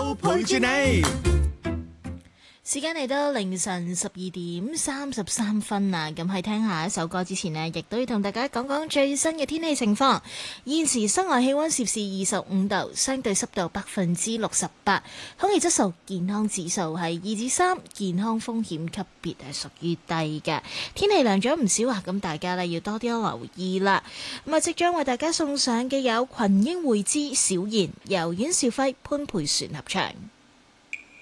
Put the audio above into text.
都陪住你。 時間嚟到凌晨12:33啦，咁喺聽下一首歌之前呢，亦都要同大家講講最新嘅天氣情況。現時室外氣溫攝氏25度，相對濕度68%，空氣質素健康指數係2至3，健康風險級別係屬於低嘅。天氣涼咗唔少啊，咁大家呢要多啲留意啦。咁啊，即將為大家送上嘅有群英匯之小賢，由阮兆輝、潘佩璇合唱。